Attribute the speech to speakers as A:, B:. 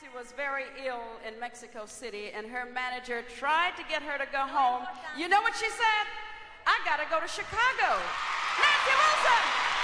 A: Nancy was very ill in Mexico City, and her manager tried to get her to go home. You know what she said? I gotta go to Chicago. Nancy Wilson!